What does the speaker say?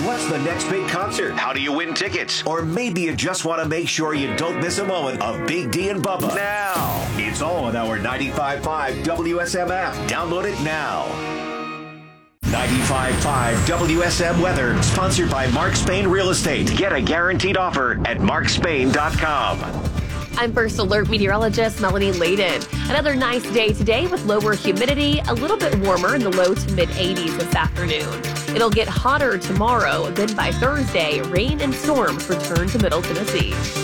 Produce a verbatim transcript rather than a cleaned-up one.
What's the next big concert? How do you win tickets? Or maybe you just want to make sure you don't miss a moment of Big D and Bubba. Now. It's all on our ninety-five point five W S M app. Download it now. ninety-five point five W S M weather, sponsored by Mark Spain Real Estate. Get a guaranteed offer at mark spain dot com. I'm First Alert meteorologist Melanie Layden. Another nice day today with lower humidity, a little bit warmer in the low to mid eighties this afternoon. It'll get hotter tomorrow, then by Thursday, rain and storms return to Middle Tennessee.